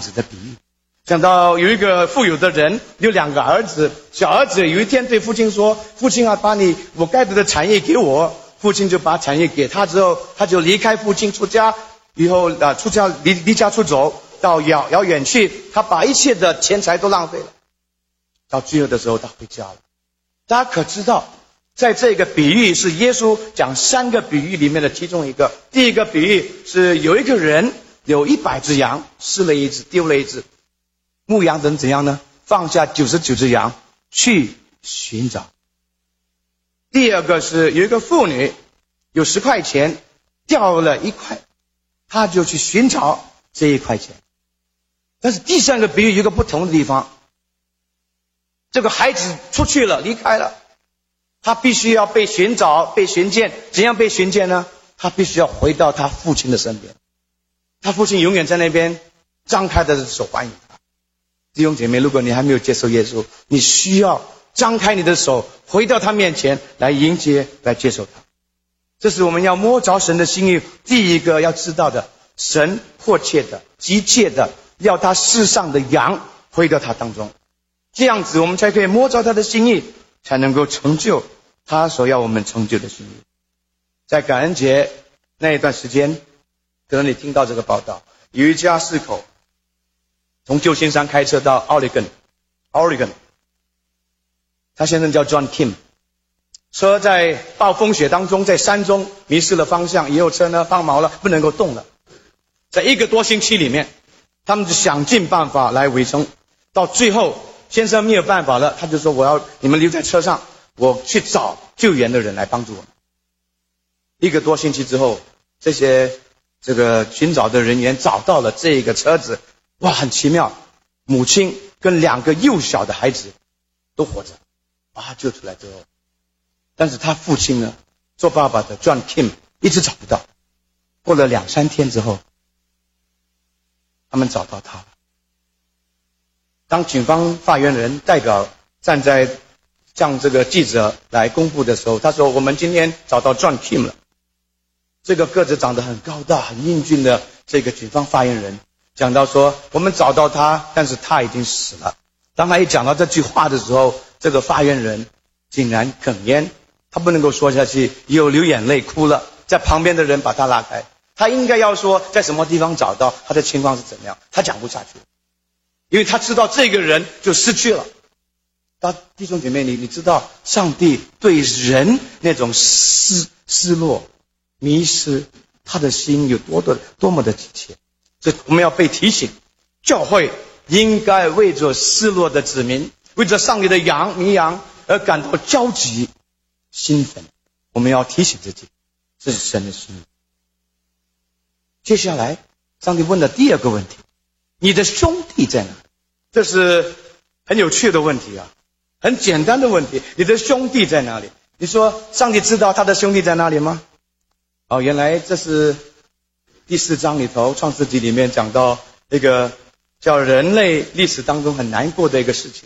子的比喻。讲到有一个富有的人，有2个儿子，小儿子有一天对父亲说：父亲啊，把我该得的产业给我。父亲就把产业给他之后，他就离开父亲出家，以后出家离家出走到遥远去，他把一切的钱财都浪费了。到最后的时候他回家了。大家可知道，在这个比喻是耶稣讲3个比喻里面的其中一个。第一个比喻是有一个人有100只羊，失了1只，丢了1只。牧羊人怎样呢？放下99只羊去寻找。第二个是有一个妇女有10块钱，掉了1块，她就去寻找这1块钱。但是第3个比喻有一个不同的地方，这个孩子出去了，离开了，他必须要被寻找，被寻见。怎样被寻见呢？他必须要回到他父亲的身边，他父亲永远在那边张开的手欢迎他。弟兄姐妹，如果你还没有接受耶稣，你需要张开你的手，回到他面前来迎接，来接受他。这是我们要摸着神的心意第一个要知道的。神迫切的、急切的要他世上的羊回到他当中，这样子我们才可以摸着他的心意，才能够成就他所要我们成就的心意。在感恩节那一段时间，可能你听到这个报道，有一家4口从旧金山开车到 Oregon， 他先生叫 John Kim， 车在暴风雪当中，在山中迷失了方向，以后车呢放锚了，不能够动了。在1个多星期里面，他们就想尽办法来维生，到最后先生没有办法了，他就说我要你们留在车上，我去找救援的人来帮助我们。1个多星期之后，这个寻找的人员找到了这个车子，哇，很奇妙，母亲跟2个幼小的孩子都活着，把他救出来之后，但是他父亲呢，做爸爸的 John Kim 一直找不到。过了2-3天之后，他们找到他了。当警方发言人代表站在向这个记者来公布的时候，他说我们今天找到 John Kim 了。这个个子长得很高大很英俊的这个警方发言人讲到说，我们找到他，但是他已经死了。当他一讲到这句话的时候，这个发言人竟然哽咽，他不能够说下去，又流眼泪哭了。在旁边的人把他拉开，他应该要说在什么地方找到，他的情况是怎么样，他讲不下去，因为他知道这个人就失去了。弟兄姐妹，你知道上帝对人那种失落迷失，他的心有多么的急切。所以我们要被提醒，教会应该为着失落的子民，为着上帝的迷羊而感到焦急兴奋。我们要提醒自己，这是神的心意。接下来上帝问的第2个问题，你的兄弟在哪里？这是很有趣的问题啊，很简单的问题，你的兄弟在哪里？你说上帝知道他的兄弟在哪里吗？原来这是第4章里头创世纪里面讲到一个叫人类历史当中很难过的一个事情。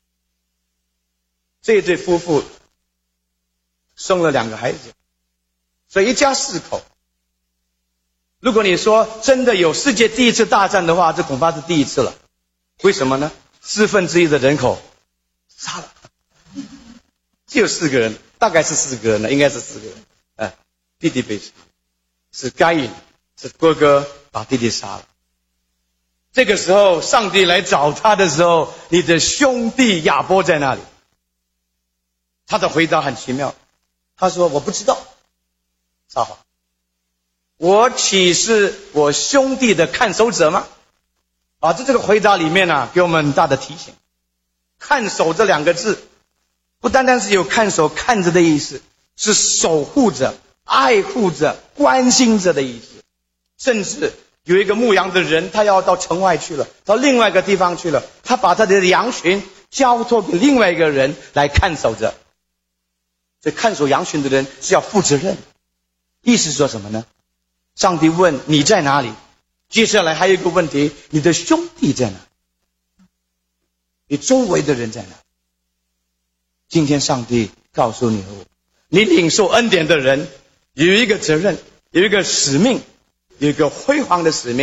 这一对夫妇生了2个孩子，所以一家4口。如果你说真的有世界第1次大战的话，这恐怕是第1次了。为什么呢？1/4的人口杀了，只有4个人，大概是4个人了，应该是4个人。弟弟被杀，是该隐，是哥哥把弟弟杀了。这个时候上帝来找他的时候，你的兄弟亚伯在那里？他的回答很奇妙，他说我不知道，撒谎，我岂是我兄弟的看守者吗？在这个回答里面给我们很大的提醒。看守这2个字不单单是有看守看着的意思，是守护着、爱护着、关心着的意思。甚至有一个牧羊的人，他要到城外去了，到另外一个地方去了，他把他的羊群交托给另外一个人来看守着。所以看守羊群的人是要负责任。意思说什么呢？上帝问你在哪里，接下来还有一个问题，你的兄弟在哪？你周围的人在哪？今天上帝告诉你和我，你领受恩典的人有一个责任，有一个使命，有一个辉煌的使命，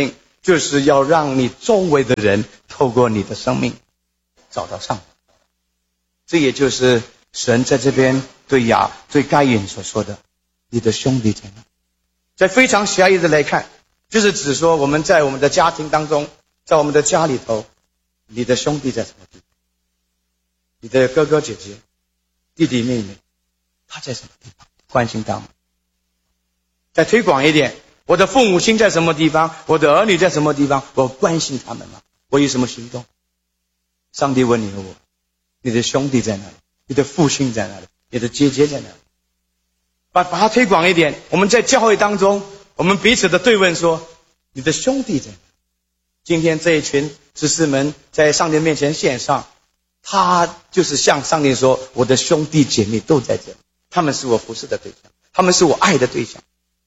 就是要让你周围的人透过你的生命找到上帝。这也就是神在这边对该隐所说的，你的兄弟在哪？在非常狭义的来看，就是指说我们在我们的家庭当中，在我们的家里头，你的兄弟在什么地方？你的哥哥姐姐、弟弟妹妹，他在什么地方？关心他们。再推广一点，我的父母亲在什么地方？我的儿女在什么地方？我关心他们吗？我有什么行动？上帝问你和我，你的兄弟在哪里？你的父亲在哪里？你的姐姐在哪里？把它推广一点，我们在教会当中，我们彼此的对问说，你的兄弟在哪里？今天这一群执事们在上帝面前献上，他就是向上帝说，我的兄弟姐妹都在这里，他们是我服侍的对象，他们是我爱的对象。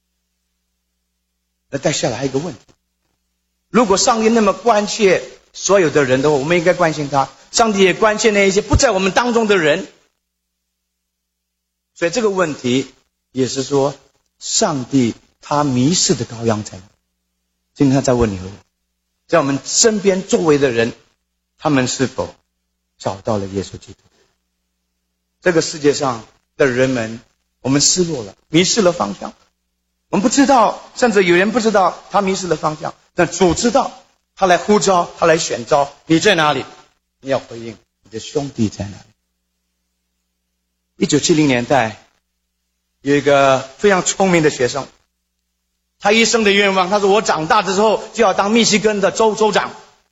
那带下来一个问题，如果上帝那么关切所有的人的话，我们应该关心他，上帝也关切那一些不在我们当中的人。所以这个问题也是说，上帝他迷失的羔羊在哪？今天他在问你和我，在我们身边周围的人，他们是否找到了耶稣基督？这个世界上的人们，我们失落了，迷失了方向。我们不知道，甚至有人不知道他迷失了方向，但主知道，他来呼召，他来选召，你在哪里？你要回应，你的兄弟在哪里？1970年代有一个非常聪明的学生，他一生的愿望，他说我长大之后就要当密西根的州长。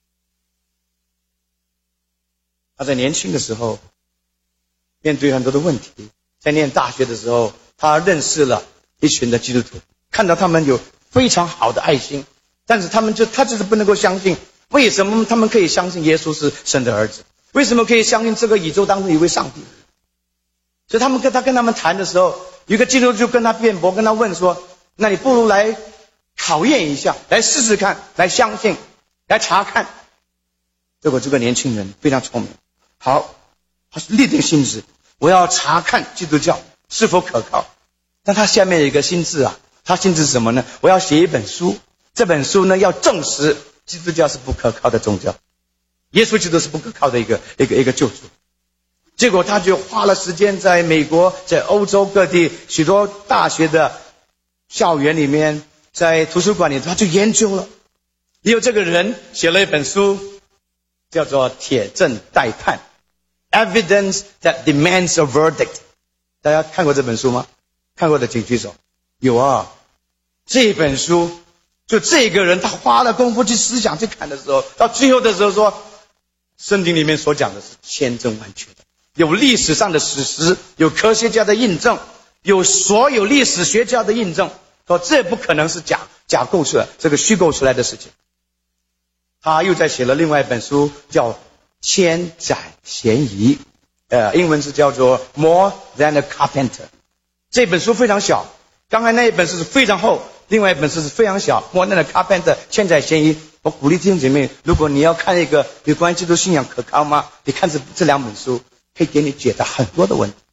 他在年轻的时候面对很多的问题，在念大学的时候，他认识了一群的基督徒，看到他们有非常好的爱心，但是他就是不能够相信，为什么他们可以相信耶稣是神的儿子？为什么可以相信这个宇宙当中有一位上帝？所以他跟他们谈的时候，有一个基督徒就跟他辩驳，跟他问说，那你不如来考验一下，来试试看，来相信，来查看。结果这个年轻人非常聪明，好，他是立定心志，我要查看基督教是否可靠。但他下面有一个心志啊，他心志是什么呢？我要写一本书，这本书呢要证实基督教是不可靠的宗教，耶稣基督是不可靠的一个救主。结果他就花了时间在美国，在欧洲各地许多大学的校园里面，在图书馆里，他就研究了。也有这个人写了一本书，叫做《铁证待判》 Evidence that Demands a Verdict。 大家看过这本书吗？看过的请举手。有啊，这本书就这个人他花了功夫去思想去看的时候，到最后的时候说，圣经里面所讲的是千真万确的，有历史上的史实，有科学家的印证，有所有历史学家的印证，说这不可能是假构出来，这个虚构出来的事情。他又在写了另外一本书，叫《千载嫌疑》，英文是叫做 More Than a Carpenter。 这本书非常小，刚才那一本书是非常厚，另外一本书是非常小， More Than a Carpenter 千载嫌疑。我鼓励弟兄姐妹，如果你要看一个有关基督信仰可靠吗，你看这两本书可以给你解答很多的问题。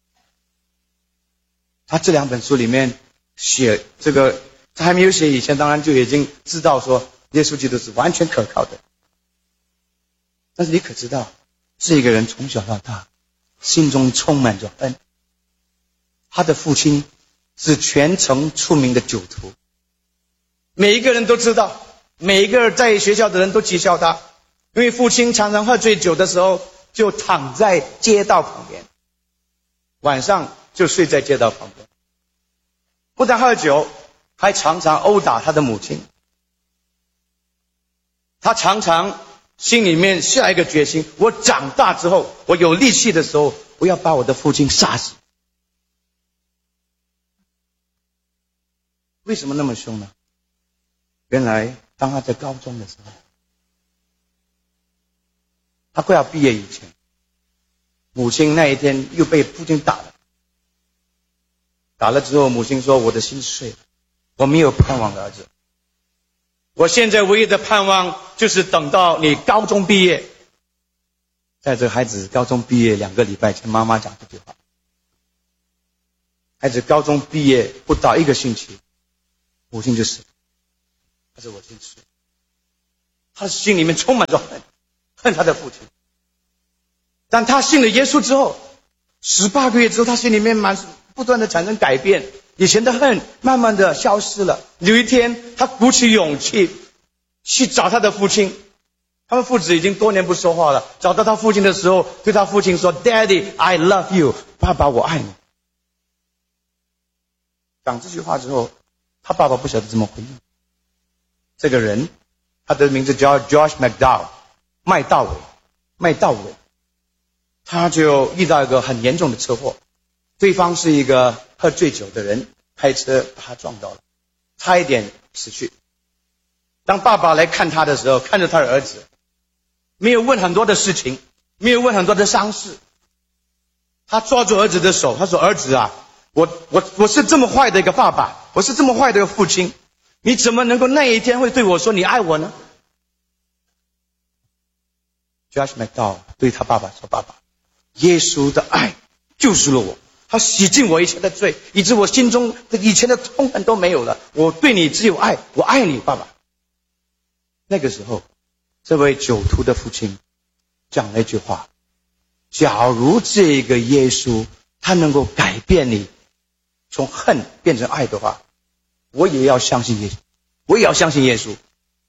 他这两本书里面写这个，他还没有写以前当然就已经知道说耶稣基督是完全可靠的。但是你可知道，这个人从小到大心中充满着恩，他的父亲是全城出名的酒徒，每一个人都知道，每一个在学校的人都讥笑他，因为父亲常常喝醉酒的时候就躺在街道旁边，晚上就睡在街道旁边，不但喝酒，还常常殴打他的母亲。他常常心里面下一个决心，我长大之后，我有力气的时候，我要把我的父亲杀死。为什么那么凶呢？原来当他在高中的时候，他快要毕业以前，母亲那一天又被父亲打了。打了之后，母亲说，我的心碎了，我没有盼望的儿子，我现在唯一的盼望就是等到你高中毕业。在这孩子高中毕业2个礼拜前，妈妈讲这句话。孩子高中毕业不到1个星期，母亲就死了。他说我心碎， 他的心里面充满着恨他的父亲。但他信了耶稣之后，18个月之后，他心里面不断的产生改变，以前的恨慢慢的消失了。有一天，他鼓起勇气去找他的父亲，他们父子已经多年不说话了。找到他父亲的时候，对他父亲说 ：“Daddy, I love you， 爸爸，我爱你。”讲这句话之后，他爸爸不晓得怎么回应。这个人，他的名字叫 Josh McDowell， 麦道伟。他就遇到一个很严重的车祸，对方是一个喝醉酒的人，开车把他撞到了，差一点死去。当爸爸来看他的时候，看着他的儿子，没有问很多的事情，没有问很多的伤势，他抓住儿子的手，他说：“儿子啊，我是这么坏的一个爸爸，我是这么坏的一个父亲，你怎么能够那一天会对我说你爱我呢？” Josh McDowell 对他爸爸说：“爸爸，耶稣的爱救赎了我，他洗净我以前的罪，以致我心中的以前的痛恨都没有了。我对你只有爱，我爱你，爸爸。”那个时候，这位酒徒的父亲讲了一句话：“假如这个耶稣他能够改变你，从恨变成爱的话，我也要相信耶稣，我也要相信耶稣。”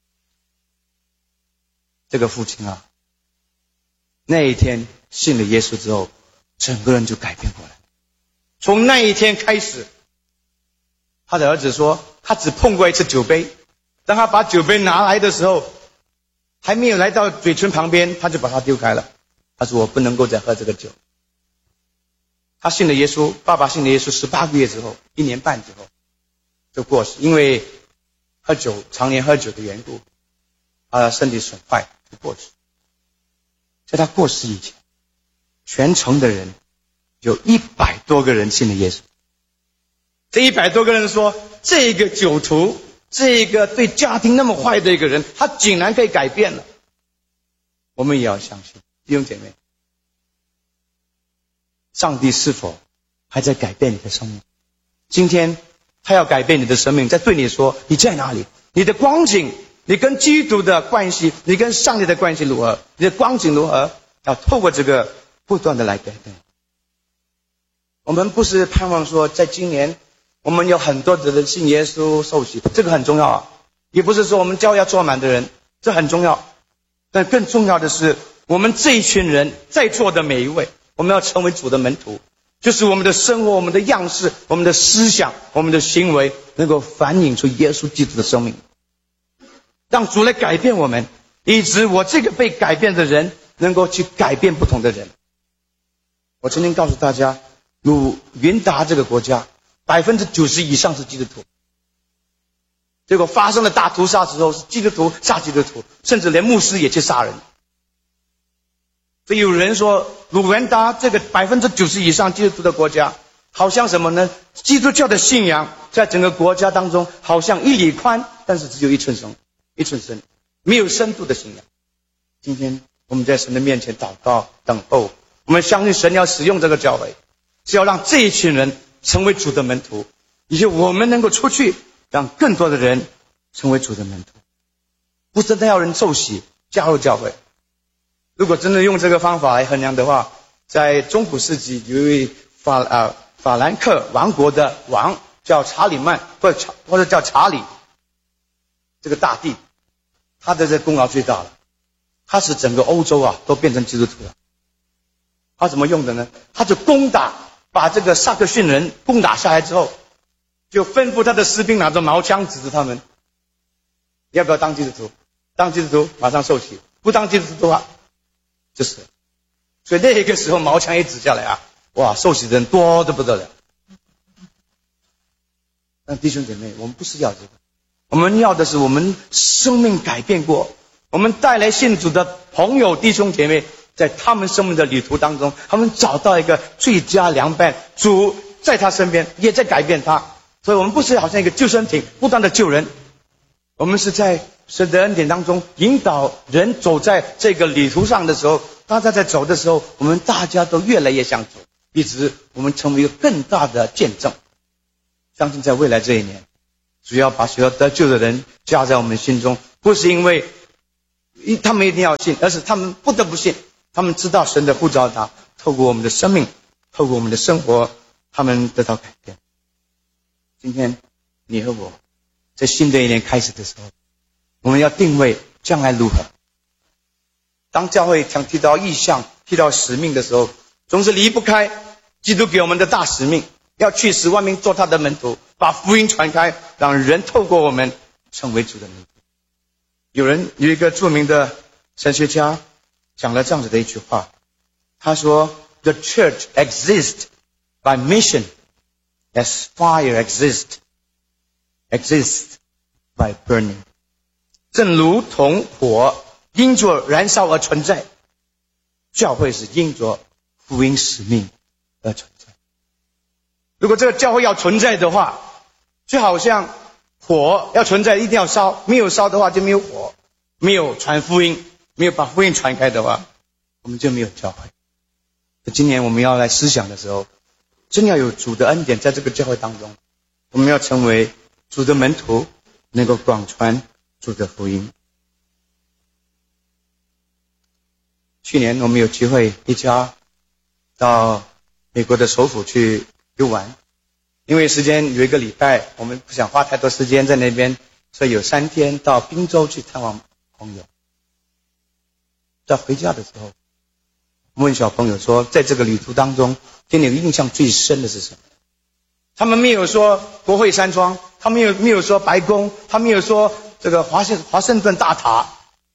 这个父亲啊，那一天信了耶稣之后，整个人就改变过来。从那一天开始，他的儿子说，他只碰过一次酒杯，当他把酒杯拿来的时候，还没有来到嘴唇旁边，他就把它丢开了。他说：“我不能够再喝这个酒。”他信了耶稣，爸爸信了耶稣18个月之后，1年半之后就过世，因为常年喝酒的缘故，身体损坏就过世。在他过世以前，全城的人有100多个人信了耶稣。这100多个人说，这个酒徒，这个对家庭那么坏的一个人，他竟然可以改变了。我们也要相信，弟兄姐妹，上帝是否还在改变你的生命？今天他要改变你的生命，在对你说，你在哪里？你的光景，你跟基督的关系，你跟上帝的关系如何？你的光景如何？要透过这个不断的来改变。我们不是盼望说，在今年我们有很多的人信耶稣受洗，这个很重要啊。也不是说我们教会要坐满的人，这很重要。但更重要的是，我们这一群人在座的每一位，我们要成为主的门徒，就是我们的生活、我们的样式、我们的思想、我们的行为，能够反映出耶稣基督的生命，让主来改变我们，以致我这个被改变的人能够去改变不同的人。我曾经告诉大家，云达这个国家90%以上是基督徒，结果发生了大屠杀之后，是基督徒杀基督徒，甚至连牧师也去杀人。所以有人说，鲁元达这个90%以上基督徒的国家，好像什么呢？基督教的信仰在整个国家当中好像1里宽，但是只有1寸深，没有深度的信仰。今天我们在神的面前祷告等候，我们相信神要使用这个教会，是要让这一群人成为主的门徒，以及我们能够出去，让更多的人成为主的门徒。不是单要人受洗加入教会。如果真的用这个方法来衡量的话，在中古世纪有一位法兰克王国的王叫查理曼，或者叫查理，这个大帝，他的这功劳最大了，他使整个欧洲都变成基督徒了。他怎么用的呢？他就把这个萨克逊人攻打下来之后，就吩咐他的士兵拿着矛枪指着他们，要不要当基督徒？当基督徒马上受洗，不当基督徒的话就死了。所以那个时候矛枪一指下来哇，受洗的人多得不得了。但弟兄姐妹，我们不是要这个，我们要的是我们生命改变过，我们带来信主的朋友弟兄姐妹，在他们生命的旅途当中，他们找到一个最佳良伴，主在他身边也在改变他。所以我们不是好像一个救生艇不断的救人，我们是在神的恩典当中引导人走在这个旅途上的时候，大家在走的时候，我们大家都越来越像主，一直我们成为一个更大的见证。相信在未来这一年，主要把许多得救的人加在我们心中，不是因为他们一定要信，而是他们不得不信。他们知道神的呼召他，透过我们的生命，透过我们的生活，他们得到改变。今天你和我在新的一年开始的时候，我们要定位将来如何。当教会想提到意向，提到使命的时候，总是离不开基督给我们的大使命，要去使万民做他的门徒，把福音传开，让人透过我们成为主的门徒。有一个著名的神学家讲了这样子的一句话，他说 The church exists by mission as fire exists by burning。 正如同火因着燃烧而存在，教会是因着福音使命而存在。如果这个教会要存在的话，就好像火要存在一定要烧，没有烧的话就没有火，没有传福音，没有把福音传开的话，我们就没有教会。今年我们要来思想的时候，真要有主的恩典在这个教会当中，我们要成为主的门徒，能够广传主的福音。去年我们有机会一家到美国的首府去游玩，因为时间有一个礼拜，我们不想花太多时间在那边，所以有3天到宾州去探望朋友。在回家的时候，我问小朋友说，在这个旅途当中对你印象最深的是什么？他们没有说国会山庄，他们没有说白宫，他没有说这个华盛顿大塔。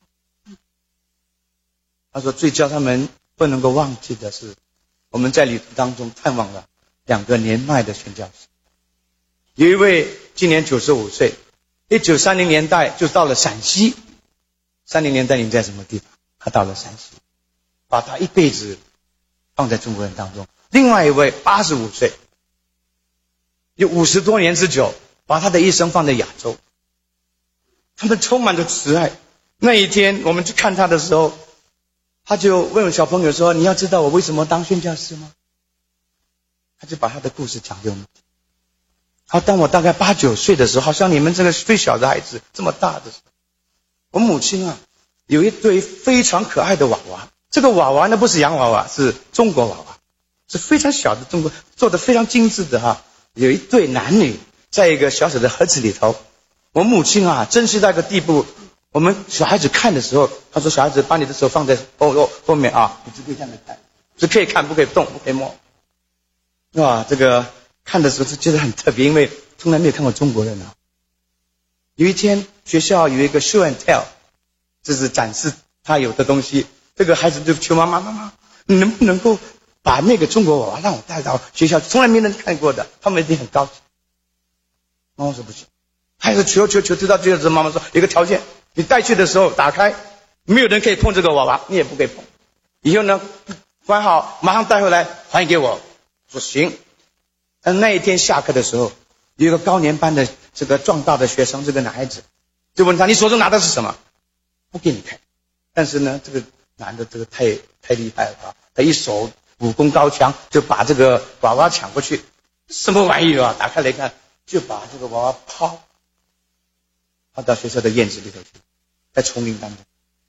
他说最叫他们不能够忘记的是，我们在旅途当中探望了2个年迈的宣教士。有一位今年95岁，1930年代就到了陕西。30年代你在什么地方？他到了陕西，把他一辈子放在中国人当中。另外一位85岁，有50多年之久，把他的一生放在亚洲。他们充满着慈爱。那一天我们去看他的时候，他就问小朋友说，你要知道我为什么当宣教士吗？他就把他的故事讲给我们听。好，当我大概8、9岁的时候，好像你们这个最小的孩子这么大的时候，我母亲有一对非常可爱的娃娃。这个娃娃呢不是洋娃娃，是中国娃娃，是非常小的中国，做得非常精致的有一对男女在一个小小的盒子里头。我母亲珍惜到一个地步，我们小孩子看的时候，他说小孩子把你的手放在后面你只可以这样子看，只可以看不可以动不可以摸。这个看的时候就觉得很特别，因为从来没有看过中国人有一天学校有一个 show and tell， 就是展示他有的东西，这个孩子就求妈妈，你能不能够把那个中国娃娃让我带到学校，从来没人看过的，他们一定很高兴。妈妈说不行，孩子求，直到最后妈妈说有个条件，你带去的时候打开，没有人可以碰这个娃娃，你也不可以碰，以后呢关好马上带回来还给我。说行。但那一天下课的时候，有一个高年班的这个壮大的学生，这个男孩子就问他，你手中拿的是什么？不给你看。但是呢这个男的这个太厉害了他一手武功高强，就把这个娃娃抢过去。什么玩意打开来看，就把这个娃娃抛到学校的院子里头去，在丛林当中。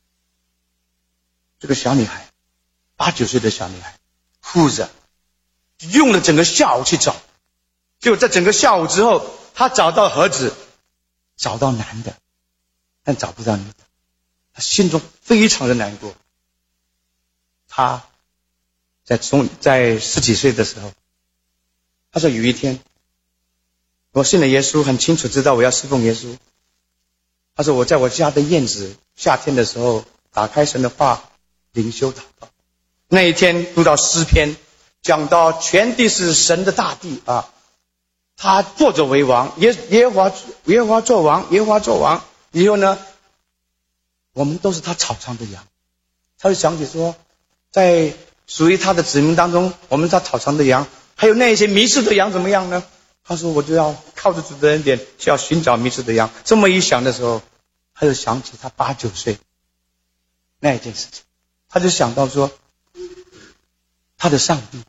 这个小女孩8、9岁的小女孩哭着用了整个下午去找，结果在整个下午之后，她找到盒子，找到男的，但找不到女的，她心中非常的难过。她在10几岁的时候，她说有一天我信了耶稣，很清楚知道我要侍奉耶稣。她说我在我家的院子夏天的时候打开神的话灵修祷告，那一天读到诗篇，讲到全地是神的大地他坐着为王，耶和华做王，耶和华做王。以后呢我们都是他草场的羊。他就想起说，在属于他的子民当中，我们是他草场的羊，还有那一些迷失的羊怎么样呢？他说我就要靠着主的恩典，就要寻找迷失的羊。这么一想的时候，他就想起他8、9岁那一件事情，他就想到说，他的上帝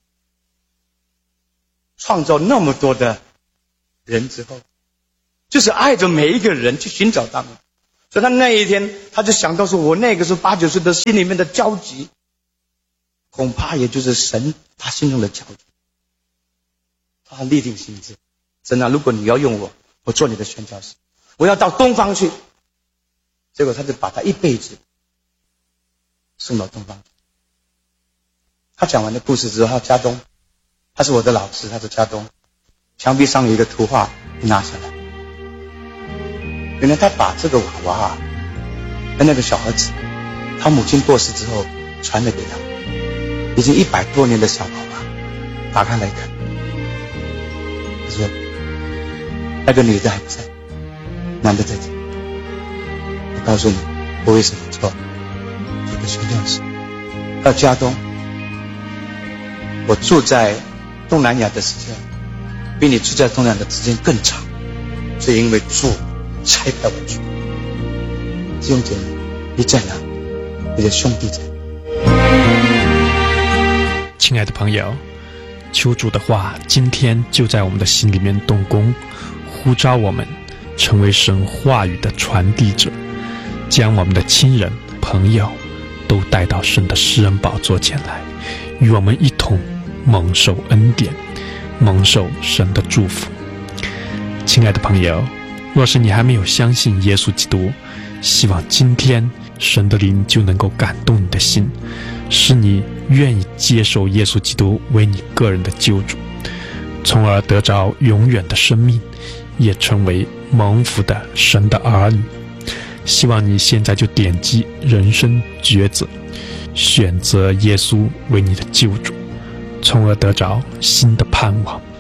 创造那么多的人之后，就是爱着每一个人去寻找他们。 所以他那一天他就想到说，我那个时候8、9岁的心里面的焦急，恐怕也就是神他心中的焦急。他立定心志，神啊，如果你要用我，我做你的宣教士，我要到东方去。结果他就把他一辈子送到东方。他讲完的故事之后，他家东，他是我的老师，他是家东，墙壁上有一个图画拿下来，原来他把这个娃娃跟那个小儿子，他母亲过世之后传了给他，已经100多年的小娃娃，打开来看，他说那个女的还不在，男的在这。我告诉你，我为什么做这个宣教士。到家东，我住在东南亚的时间比你住在东南亚的时间更长，是因为主差派我去。弟兄姐妹，你在哪？你的兄弟在哪？ 亲爱的朋友，求主的话今天就在我们的心里面动工，呼召我们成为神话语的传递者，将我们的亲人朋友都带到神的施恩宝座前来，与我们一同蒙受恩典，蒙受神的祝福。亲爱的朋友，若是你还没有相信耶稣基督，希望今天神的灵就能够感动你的心，使你愿意接受耶稣基督为你个人的救主，从而得着永远的生命，也成为蒙福的神的儿女。希望你现在就点击人生抉择，选择耶稣为你的救主，从而得着新的盼望。